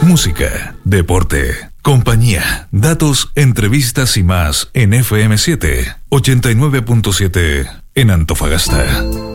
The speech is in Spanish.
Música, deporte, compañía, datos, entrevistas y más en FM7 89.7 en Antofagasta.